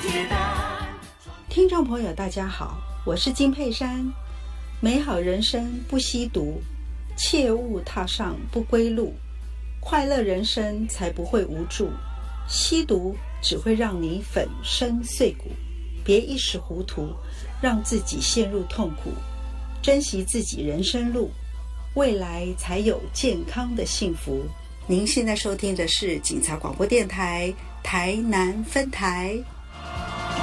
听众朋友大家好，我是金佩珊。美好人生不吸毒，切勿踏上不归路，快乐人生才不会无助。吸毒只会让你粉身碎骨，别一时糊涂，让自己陷入痛苦。珍惜自己人生路，未来才有健康的幸福。您现在收听的是警察广播电台台南分台。